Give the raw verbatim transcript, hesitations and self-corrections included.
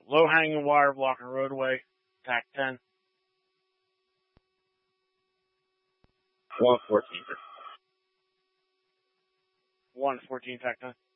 Low hanging wire blocking roadway, tack ten. one fourteen. one fourteen, tack ten.